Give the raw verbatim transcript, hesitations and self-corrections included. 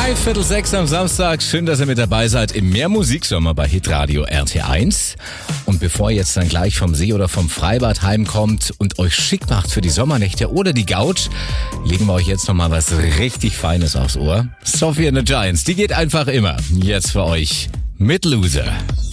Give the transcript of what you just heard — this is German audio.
Viertel sechs am Samstag. Schön, dass ihr mit dabei seid im Mehrmusiksommer bei Hitradio R T eins. Und bevor ihr jetzt dann gleich vom See oder vom Freibad heimkommt und euch schick macht für die Sommernächte oder die Couch, legen wir euch jetzt nochmal was richtig Feines aufs Ohr. Sophie and the Giants, die geht einfach immer. Jetzt für euch mit Loser.